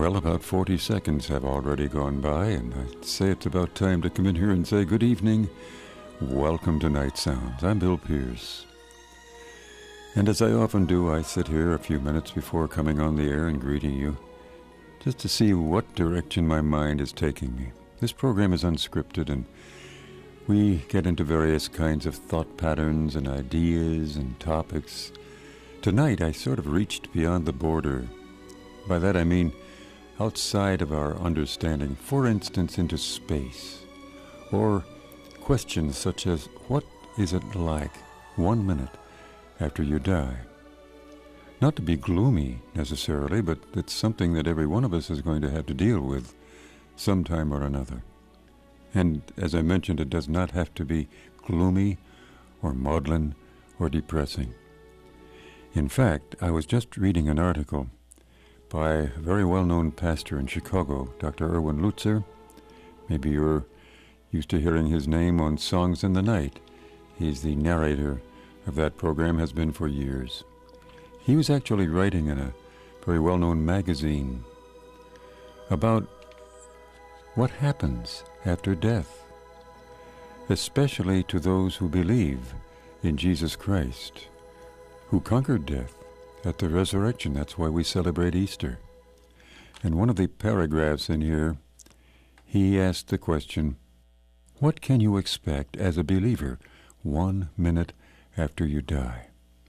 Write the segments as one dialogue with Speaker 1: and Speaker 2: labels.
Speaker 1: Well, about 40 seconds have already gone by, and I'd say it's about time to come in here and say good evening. Welcome to Night Sounds. I'm Bill Pierce. And as I often do, I sit here a few minutes before coming on the air and greeting you, just to see what direction my mind is taking me. This program is unscripted, and we get into various kinds of thought patterns and ideas and topics. Tonight, I sort of reached beyond the border. By that I mean outside of our understanding, for instance, into space, or questions such as, what is it like 1 minute after you die? Not to be gloomy necessarily, but it's something that every one of us is going to have to deal with sometime or another. And as I mentioned, it does not have to be gloomy or maudlin or depressing. In fact, I was just reading an article by a very well-known pastor in Chicago, Dr. Erwin Lutzer. Maybe you're used to hearing his name on Songs in the Night. He's the narrator of that program, has been for years. He was actually writing in a very well-known magazine about what happens after death, especially to those who believe in Jesus Christ, who conquered death at the resurrection. That's why we celebrate Easter. And one of the paragraphs in here, he asked the question, what can you expect as a believer 1 minute after you die?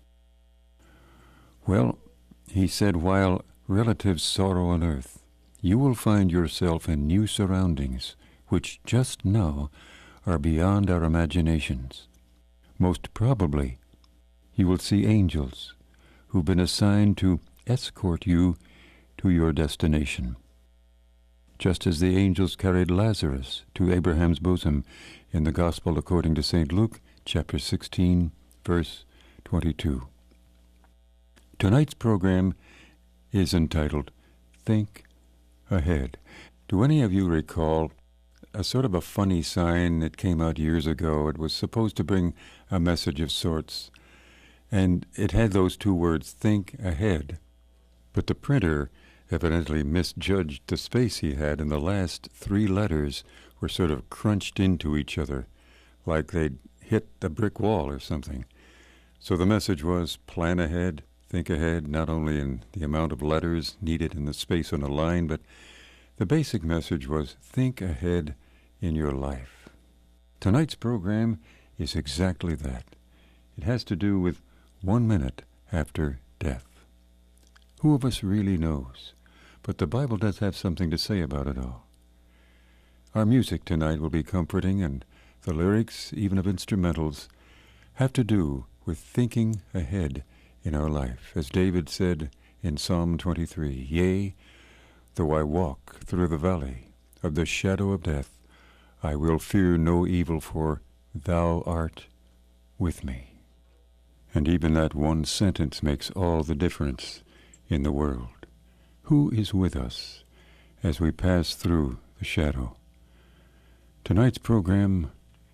Speaker 1: Well, he said, while relatives sorrow on earth, you will find yourself in new surroundings, which just now are beyond our imaginations. Most probably, you will see angels who've been assigned to escort you to your destination, just as the angels carried Lazarus to Abraham's bosom in the Gospel according to St. Luke, chapter 16, verse 22. Tonight's program is entitled Think Ahead. Do any of you recall a sort of a funny sign that came out years ago? It was supposed to bring a message of sorts, and it had those two words, think ahead. But the printer evidently misjudged the space he had, and the last three letters were sort of crunched into each other, like they'd hit a brick wall or something. So the message was, plan ahead, think ahead, not only in the amount of letters needed in the space on a line, but the basic message was, think ahead in your life. Tonight's program is exactly that. It has to do with 1 minute after death. Who of us really knows? But the Bible does have something to say about it all. Our music tonight will be comforting, and the lyrics, even of instrumentals, have to do with thinking ahead in our life. As David said in Psalm 23, yea, though I walk through the valley of the shadow of death, I will fear no evil, for thou art with me. And even that one sentence makes all the difference in the world. Who is with us as we pass through the shadow? Tonight's program,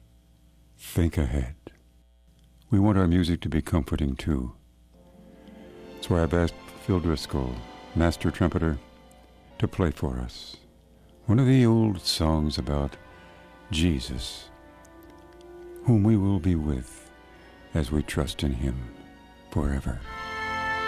Speaker 1: Think Ahead. We want our music to be comforting too. That's why I've asked Phil Driscoll, master trumpeter, to play for us one of the old songs about Jesus, whom we will be with as we trust in him forever.